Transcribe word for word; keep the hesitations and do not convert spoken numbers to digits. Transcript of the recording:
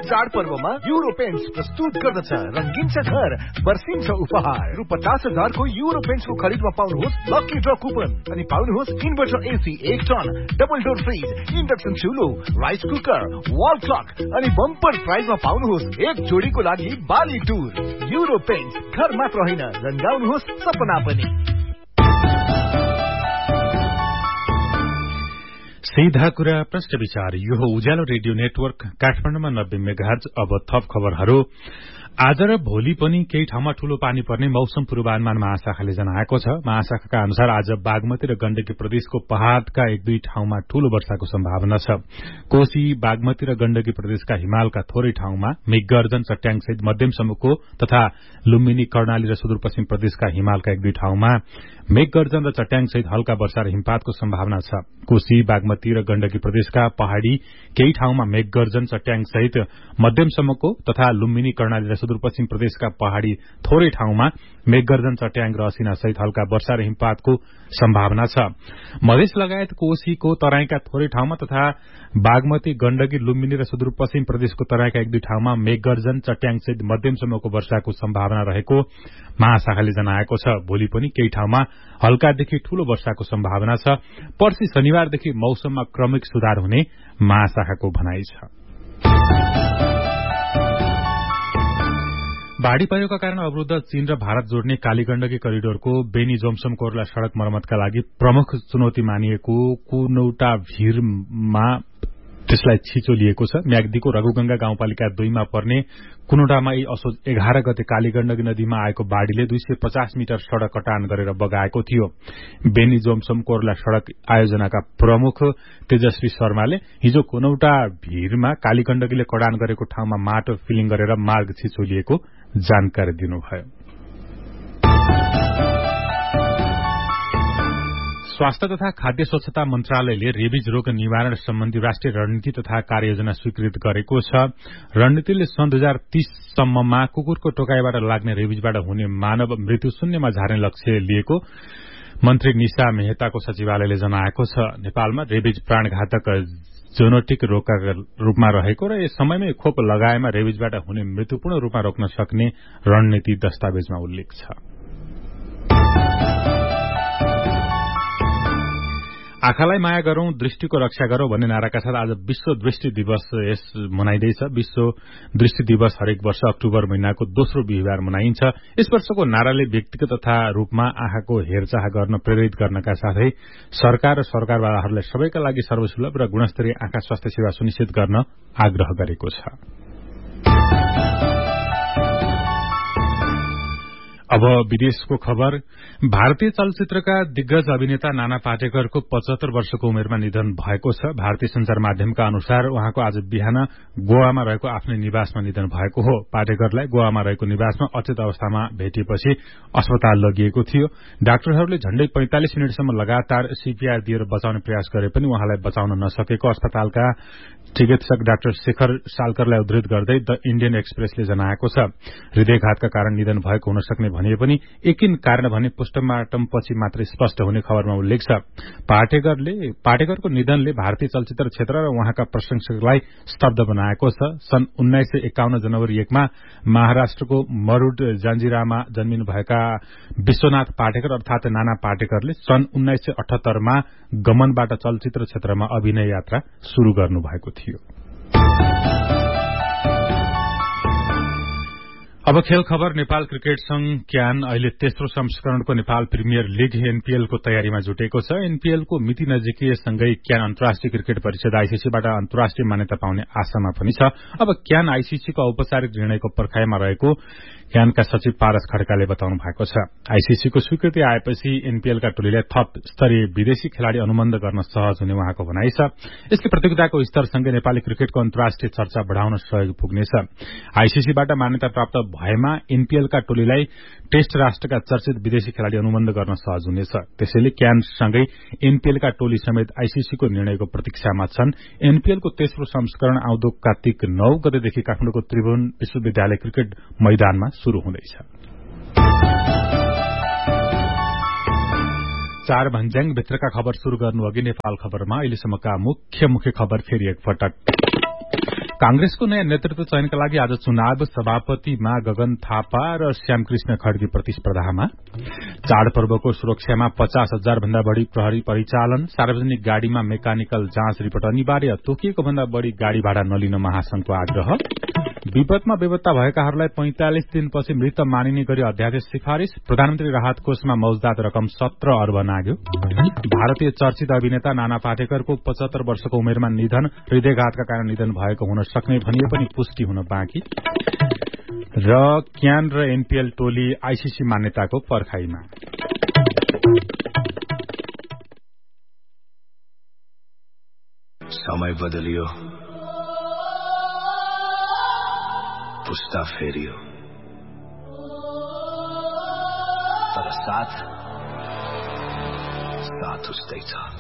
चाडपर्वमा euro paints प्रस्तुत गर्दछ रंगीन छ घर बर्सिन्छ उपहार रु पचास हजारको युरो पेन्ट्सको खरिदमा पाउनुहोस् लकी ड्र कुपन अनि पाउनुहोस् इन्भर्टर एसी एक ton double door fridge induction चुलो rice cooker wall clock अनि बम्पर प्राइजमा पाउनुहोस् एक जोडीको लागि बाली टुर युरो पेन्ट्स घर मात्र होइन रंगाउनुहोस् सपना पनि। सीधा कुरा प्रश्न विचार यो हो उज्यालो रेडियो नेटवर्क काठमाडौँमा नब्बे मेगाहर्ज। अब थप खबरहरू। आज र भोलि पनि केही ठाउँमा ठूलो पानी पर्ने मौसम पूर्वानुमान महाशाखाले जनाएको छ। महाशाखाका अनुसार आज बागमती र गण्डकी प्रदेशको पहाड़का एक दुई ठाउँमा ठूलो वर्षाको सम्भावना छ। कोशी बागमती र गण्डकी प्रदेशका हिमालका थोरै ठाउँमा मेघगर्जन चट्याङ सहित मध्यमसम्मको तथा लुम्बिनी कर्णाली र सुदूरपश्चिम प्रदेशका हिमालका एक दुई ठाउँमा मेघगर्जन र चट्याङ सहित हल्का वर्षा र हिमपातको सम्भावना छ। कोशी बागमती र गण्डकी प्रदेशका पहाड़ी केही ठाउँमा मेघगर्जन चट्याङ सहित मध्यमसम्मको तथा लुम्बिनी कर्णाली र सुदूरपश्चिम प्रदेशका पहाड़ी थोरै ठाउँमा मेघगर्जन चट्याङ र असिना सहित हल्का वर्षा र हिमपातको सम्भावना छ। मधेस लगायत कोशीको तराईका थोरै ठाउँमा तथा बागमती गण्डकी लुम्बिनी र सुदूरपश्चिम प्रदेशको तराईका एक दुई ठाउँमा मेघगर्जन चट्याङ सहित मध्यमसम्मको वर्षाको सम्भावना रहेको महाशाखाले जनाएको छ। भोलि पनि केही ठाउँमा हल्कादेखि ठूलो वर्षाको सम्भावना छ। पर्सि शनिबारदेखि मौसममा क्रमिक सुधार हुने महाशाखाको भनाइ छ। बाढ़ी पहिरोका कारण अवरूद्ध चीन र भारत जोड्ने कालीगण्डकी करिडोरको बेनी जोमसोम कोर्ला सड़क मरम्मतका लागि प्रमुख चुनौती मानिएको कुनौटा भीरमा त्यसलाई छिचो लिएको छ। म्याग्दीको रघुगंगा गाउँपालिका दुईमा पर्ने कुनौटामा यही असोज एघार गते कालीगण्डकी नदीमा आएको बाढ़ीले दुई सय पचास मिटर सड़क कटान गरेर बगाएको थियो। बेनी जोमसोम कोर्ला सड़क आयोजनाका प्रमुख तेजस्वी शर्माले हिजो कुनौटा भीरमा कालीगण्डकीले कटान गरेको ठाउँमा माटो फिलिङ गरेर मार्ग छिचो लिएको जानकारी दिनुभयो। स्वास्थ्य तथा खाद्य स्वच्छता मन्त्रालयले रेबिज रोग निवारण सम्बन्धी राष्ट्रिय रणनीति तथा कार्ययोजना स्वीकृत गरेको छ। रणनीतिले सन् दुई हजार तीससम्ममा कुकुरको टोकाइबाट लाग्ने रेबिजबाट हुने मानव मृत्यु शून्यमा झार्ने लक्ष्य लिएको मन्त्री निशा मेहताको सचिवालयले जनाएको छ। नेपालमा रेबिज प्राणघातक जोनोटिक रोगका रूपमा रहेको र यस समयमै खोप लगाएमा रेबिजबाट हुने मृत्यु पूर्ण रूपमा रोक्न सक्ने रणनीति दस्तावेजमा उल्लेख छ। आँखालाई माया गरौं दृष्टिको रक्षा गरौं भन्ने नाराका साथ आज विश्व दृष्टि दिवस यस मनाइँदैछ। विश्व दृष्टि दिवस हरेक वर्ष अक्टोबर महिनाको दोस्रो बिहिबार मनाइन्छ। यस वर्षको नाराले व्यक्तिगत तथा रूपमा आँखाको हेरचाह गर्न प्रेरित गर्नका साथै सरकार र सरकारवालाहरूलाई सबैका लागि सर्वसुलभ र गुणस्तरीय आँखा स्वास्थ्य सेवा सुनिश्चित गर्न आग्रह गरेको छ। अब विदेशको खबर। भारतीय चलचित्रका दिग्गज अभिनेता नाना पाटेकरको पचहत्तर वर्षको उमेरमा निधन भएको छ। भारतीय संचार माध्यमका अनुसार उहाँको आज बिहान गोवामा रहेको आफ्नै निवासमा निधन भएको हो। पाटेकरलाई गोवामा रहेको निवासमा अचेत अवस्थामा भेटिएपछि अस्पताल लगिएको थियो। डाक्टरहरूले झण्डै पैंतालिस मिनटसम्म लगातार सीपीआर दिएर बचाउने प्रयास गरे पनि उहाँलाई बचाउन नसकेको अस्पतालका चिकित्सक डाक्टर शेखर सालकरलाई उद्धृत गर्दै द इण्डियन एक्सप्रेसले जनाएको छ। हृदयघातका कारण निधन भएको हुन सक्ने भनिए पनि एकिन कारण भने पोस्टमार्टम पछि मात्र स्पष्ट हुने खबरमा उल्लेख छ। पाटेकरले पाटेकरको निधनले भारतीय चलचित्र क्षेत्र र उहाँका प्रशंसकलाई स्तब्ध बनाएको छ। सन् उन्नाइस सय एकाउन्न जनवरी एकमा महाराष्ट्रको मरूड जंजिरामा जन्मिनुभएका विश्वनाथ पाटेकर अर्थात नाना पाटेकरले सन् उन्नाइस सय अठहत्तरमा गमनबाट चलचित्र क्षेत्रमा अभिनय यात्रा शुरू गर्नुभएको थियो। अब खेल खबर। नेपाल क्रिकेट संघ क्यान अहिले तेस्रो संस्करणको नेपाल प्रिमियर लीग एनपीएलको तयारीमा जुटेको छ। एनपीएलको मिति नजिकिएसँगै क्यान अन्तर्राष्ट्रिय क्रिकेट परिषद आईसीसीबाट अन्तर्राष्ट्रिय मान्यता पाउने आशामा पनि छ। अब क्यान आईसीसीको औपचारिक निर्णयको पर्खाइमा रहेको क्यानका सचिव पारस खड्काले बताउनु भएको छ। आईसीसीको स्वीकृति आएपछि एनपीएलका टोलीलाई थप स्तरीय विदेशी खेलाड़ी अनुबन्ध गर्न सहज हुने उहाँको भनाइ छ। यसले प्रतियोगिताको स्तरसँगै नेपाली क्रिकेटको अन्तर्राष्ट्रिय चर्चा बढ़ाउन सहयोग पुग्नेछ। आईसीसीबाट मान्यता प्राप्त भएमा एनपीएलका टोलीलाई टेस्ट राष्ट्रका चर्चित विदेशी खेलाड़ी अनुबन्ध गर्न सहज हुनेछ। त्यसैले क्यानसँगै एनपीएलका टोली समेत आईसीसीको निर्णयको प्रतीक्षामा छन्। एनपीएलको तेस्रो संस्करण आउँदो कार्तिक नौ गतेदेखि काठमाडौँको त्रिभुवन विश्वविद्यालय क्रिकेट मैदानमा शुरू हुँदैछ। चार भन्ज्याङ भित्रका खबर शुरू गर्नु अघि नेपाल खबरमा अहिलेसम्मका मुख्य मुख्य खबर फेरि एकपटक। कांग्रेसको नयाँ नेतृत्व चयनका लागि आज चुनाव सभापतिमा गगन थापा र श्यामकृष्ण खड्गी प्रतिस्पर्धामा। चाडपर्वको सुरक्षामा पचास हजार भन्दा बढ़ी प्रहरी परिचालन, सार्वजनिक गाड़ीमा मेकानिकल जाँच रिपोर्ट अनिवार्य, तोकिएको भन्दा बढ़ी गाड़ी भाड़ा नलिन महासंघको आग्रह। विपदमा बेपत्ता भएकाहरूलाई पैंतालिस दिनपछि मृत मानिने गरी अध्यादेश सिफारिश, प्रधानमन्त्री राहत कोषमा मौजदात रकम सत्र अर्ब नाग्यो। भारतीय चर्चित अभिनेता नाना पाटेकरको पचहत्तर वर्षको उमेरमा निधन, हृदयघातका कारण निधन भएको हुन सक्ने भनिए पनि पुष्टि हुन बाँकी। र क्यान र एनपीएल टोली आईसीसी मान्यताको पर्खाईमा। समय बदलियो, पुस्ता फेरियो, तर साथ साथ उस्तै छ।